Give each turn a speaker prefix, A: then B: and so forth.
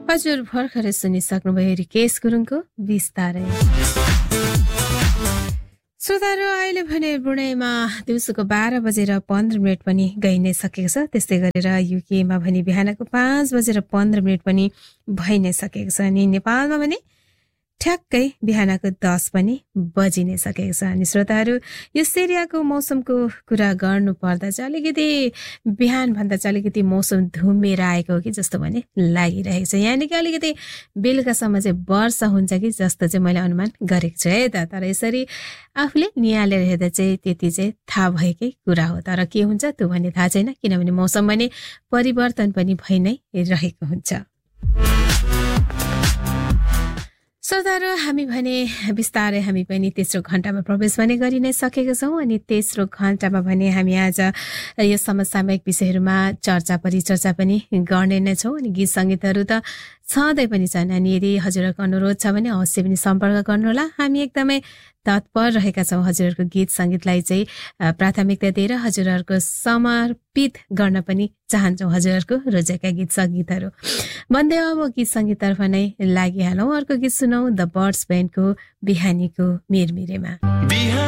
A: हजुर भर्खरै सुनिसक्नुभयो रिकेश गुरुङको बिस्तारै। श्रोताहरू अहिले भने ब्रुनेईमा दिउँसोको 12:15 पनि गइ नै सकेको छ। त्यस्तै गरेर युकेमा भने बिहानको 5:15 पनि भइ नै सकेको छ। अनि नेपालमा भने ठ्याक्कै बिहानको 10 पनि बजि नै सकेको छ। अनि श्रोताहरू यस एरियाको मौसमको कुरा गर्नु पर्दा चाहिँ अलिकति बिहानभन्दा चाहिँ अलिकति मौसम धुम्मिएर आएको हो कि जस्तो भने लागिरहेको छ। यानि कि अलिकति बेलुकासम्म चाहिँ वर्षा हुन्छ कि जस्तो चाहिँ मैले अनुमान गरेको छु है त। तर यसरी आफूले निहालेर हेर्दा चाहिँ त्यति चाहिँ थाहा भएकै कुरा हो। तर के हुन्छ त्यो भने थाहा छैन, किनभने मौसम भने परिवर्तन पनि भइ नै रहेको हुन्छ। श्रोताहरू हामी भने बिस्तारै हामी पनि तेस्रो घण्टामा प्रवेश भने गरि नै सकेका छौँ। अनि तेस्रो घण्टामा भने हामी आज यो समसामयिक विषयहरूमा परिचर्चा पनि गर्ने नै छौँ। अनि गीत सङ्गीतहरू त छँदै पनि छन्। अनि यदि हजुरहरूको अनुरोध छ भने अवश्य पनि सम्पर्क गर्नुहोला। हामी एकदमै तत्पर रहेका छौँ हजुरहरूको गीत सङ्गीतलाई चाहिँ प्राथमिकता दिएर हजुरहरूको समर्पित गर्न पनि चाहन्छौँ हजुरहरूको रोजेका गीत सङ्गीतहरू भन्दै अब गीत सङ्गीततर्फ नै लागिहालौँ। अर्को गीत सुनौ द बर्ड्स ब्यान्डको बिहानीको मिरमिरेमा।